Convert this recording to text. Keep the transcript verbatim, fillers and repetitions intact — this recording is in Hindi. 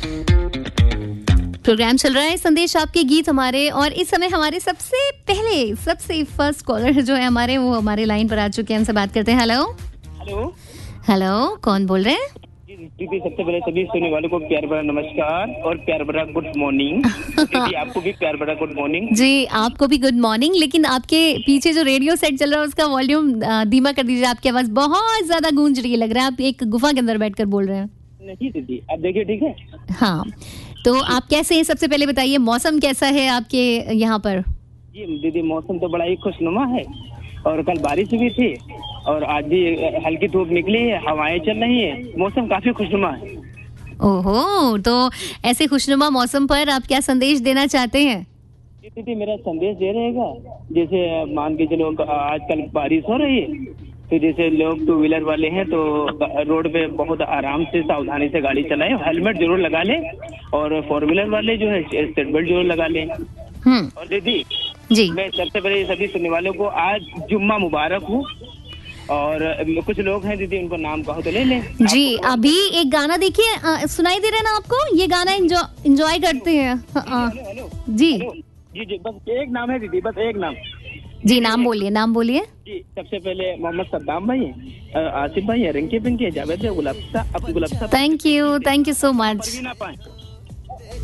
प्रोग्राम चल रहा है संदेश आपके गीत हमारे, और इस समय हमारे सबसे पहले सबसे फर्स्ट कॉलर जो है हमारे, वो हमारे लाइन पर आ चुके हैं। हमसे बात करते हैं। हेलो हेलो हेलो, कौन बोल रहे हैं? दीदी, सबसे पहले सभी सुनने वालों को प्यार भरा नमस्कार और प्यार भरा गुड मॉर्निंग। दीदी, आपको भी प्यार भरा गुड मॉर्निंग। जी, आपको भी गुड मॉर्निंग। लेकिन आपके पीछे जो रेडियो सेट चल रहा है उसका वॉल्यूम धीमा कर दीजिए। आपकी आवाज बहुत ज्यादा गूंज रही है, लग रहा है आप एक गुफा के अंदर बैठकर बोल रहे हैं। नहीं दीदी, आप देखिए, ठीक है। हाँ, तो आप कैसे हैं? सबसे पहले बताइए, मौसम कैसा है आपके यहाँ पर? जी दीदी, मौसम तो बड़ा ही खुशनुमा है, और कल बारिश भी थी, और आज भी हल्की धूप निकली है, हवाएं चल रही है, मौसम काफी खुशनुमा है। ओहो, तो ऐसे खुशनुमा मौसम पर आप क्या संदेश देना चाहते हैं? जी दीदी, मेरा संदेश ये रहेगा, जैसे मान के चलो आजकल बारिश हो रही है, तो जैसे लोग टू व्हीलर वाले हैं तो रोड पे बहुत आराम से सावधानी से गाड़ी चलाएं, हेलमेट जरूर लगा लें, और फोर व्हीलर वाले जो है सीट बेल्ट जरूर लगा लें। और दीदी जी, मैं सबसे पहले सभी सुनने वालों को आज जुम्मा मुबारक हूँ, और कुछ लोग हैं दीदी, उनको नाम कहो तो ले लें। जी, अभी एक गाना देखिए, सुनाई दे रहा है ना आपको? ये गाना एंजॉय करते हैं। हेलो हेलो जी जी जी, बस एक नाम है दीदी, बस एक नाम। जी, नाम बोलिए, नाम बोलिए। जी, सबसे पहले मोहम्मद सद्दाम भाई, आसिफ भाई, रिंकी पिंकी, जावेद, गुलाब साहब, गुलाब साहब। Thank you, thank you so much. ना पाए